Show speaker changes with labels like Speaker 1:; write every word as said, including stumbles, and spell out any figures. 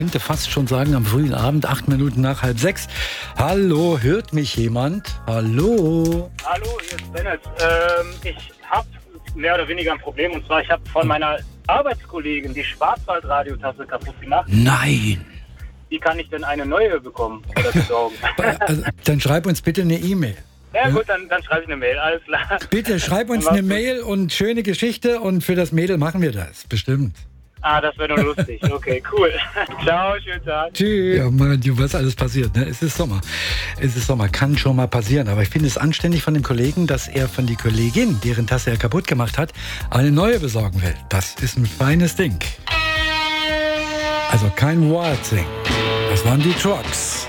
Speaker 1: könnte fast schon sagen, am frühen Abend, acht Minuten nach halb sechs. Hallo, hört mich jemand? Hallo?
Speaker 2: Hallo, hier ist Dennis. Ähm, ich habe mehr oder weniger ein Problem. Und zwar, ich habe von meiner Arbeitskollegin die Schwarzwald-Radiotasse kaputt gemacht.
Speaker 1: Nein!
Speaker 2: Wie kann ich denn eine neue bekommen oder besorgen?
Speaker 1: Also, dann schreib uns bitte eine E-Mail.
Speaker 2: Ja, ja gut, dann, dann schreibe ich eine Mail, alles klar.
Speaker 1: Bitte schreib uns eine Mail und schöne Geschichte und für das Mädel machen wir das, bestimmt.
Speaker 2: Ah, das wäre nur lustig. Okay, cool. Ciao, schönen Tag.
Speaker 1: Tschüss. Ja, Mann, was alles passiert, ne? Es ist Sommer. Es ist Sommer, kann schon mal passieren. Aber ich finde es anständig von dem Kollegen, dass er von die Kollegin, deren Tasse er kaputt gemacht hat, eine neue besorgen will. Das ist ein feines Ding. Also kein Wild Thing. Das waren die Trucks.